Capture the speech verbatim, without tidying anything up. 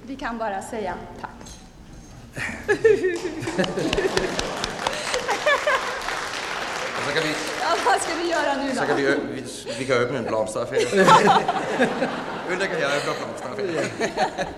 vi kan bara säga tack. Så kan vi, ja, vad ska vi göra nu då? Så kan vi, vi, vi kan öppna en blomsteraffär. Ulrika kan jag öppna blomsteraffär.